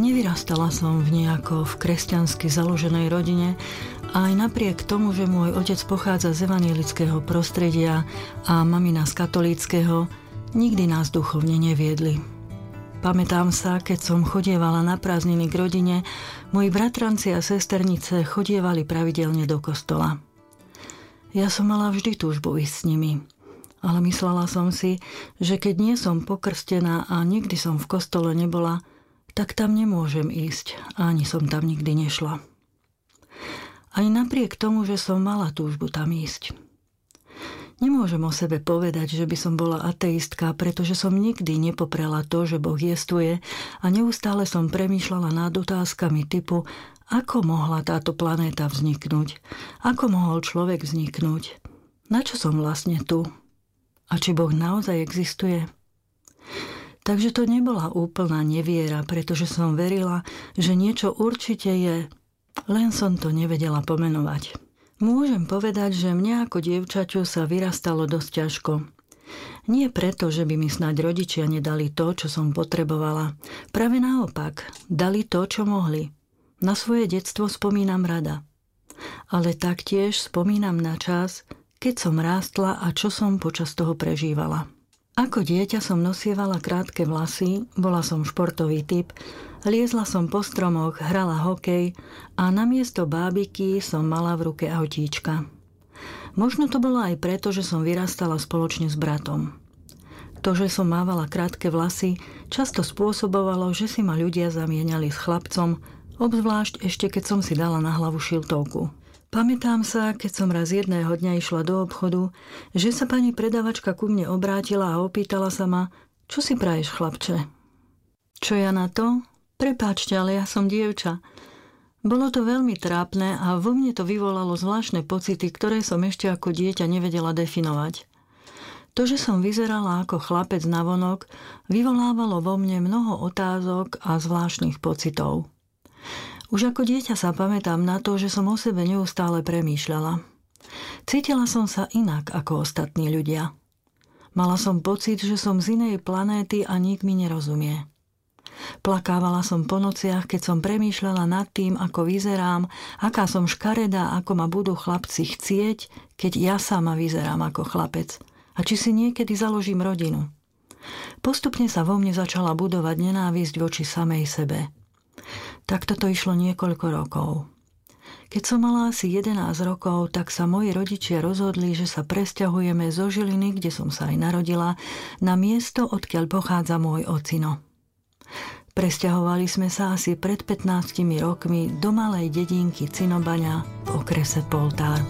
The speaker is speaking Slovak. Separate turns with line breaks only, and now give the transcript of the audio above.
Nevyrastala som v nejako v kresťansky založenej rodine a aj napriek tomu, že môj otec pochádza z evanjelického prostredia a mamina z katolíckeho, nikdy nás duchovne neviedli. Pamätám sa, keď som chodievala na prázdniny k rodine, moji bratranci a sesternice chodievali pravidelne do kostola. Ja som mala vždy túžbu ísť s nimi, ale myslela som si, že keď nie som pokrstená a nikdy som v kostole nebola, tak tam nemôžem ísť a ani som tam nikdy nešla. Aj napriek tomu, že som mala túžbu tam ísť. Nemôžem o sebe povedať, že by som bola ateistka, pretože som nikdy nepoprela to, že Boh jestvuje a neustále som premýšľala nad otázkami typu, ako mohla táto planéta vzniknúť, ako mohol človek vzniknúť, na čo som vlastne tu a či Boh naozaj existuje. Takže to nebola úplná neviera, pretože som verila, že niečo určite je, len som to nevedela pomenovať. Môžem povedať, že mne ako dievčaťu sa vyrastalo dosť ťažko. Nie preto, že by mi snáď rodičia nedali to, čo som potrebovala. Práve naopak, dali to, čo mohli. Na svoje detstvo spomínam rada. Ale taktiež spomínam na čas, keď som rástla a čo som počas toho prežívala. Ako dieťa som nosievala krátke vlasy, bola som športový typ, liezla som po stromoch, hrala hokej a namiesto bábiky som mala v ruke autíčka. Možno to bolo aj preto, že som vyrastala spoločne s bratom. To, že som mávala krátke vlasy, často spôsobovalo, že si ma ľudia zamieniali s chlapcom, obzvlášť ešte keď som si dala na hlavu šiltovku. Pamätám sa, keď som raz jedného dňa išla do obchodu, že sa pani predavačka ku mne obrátila a opýtala sa ma, čo si praješ, chlapče? Čo ja na to? Prepáčte, ale ja som dievča. Bolo to veľmi trápne a vo mne to vyvolalo zvláštne pocity, ktoré som ešte ako dieťa nevedela definovať. To, že som vyzerala ako chlapec navonok, vyvolávalo vo mne mnoho otázok a zvláštnych pocitov. Už ako dieťa sa pamätám na to, že som o sebe neustále premýšľala. Cítila som sa inak ako ostatní ľudia. Mala som pocit, že som z inej planéty a nik mi nerozumie. Plakávala som po nociach, keď som premýšľala nad tým, ako vyzerám, aká som škaredá, ako ma budú chlapci chcieť, keď ja sama vyzerám ako chlapec. A či si niekedy založím rodinu. Postupne sa vo mne začala budovať nenávisť voči samej sebe. Takto to išlo niekoľko rokov. Keď som mala asi 11 rokov, tak sa moji rodičia rozhodli, že sa presťahujeme zo Žiliny, kde som sa aj narodila, na miesto, odkiaľ pochádza môj ocino. Presťahovali sme sa asi pred 15 rokmi do malej dedinky Cinobaňa v okrese Poltár.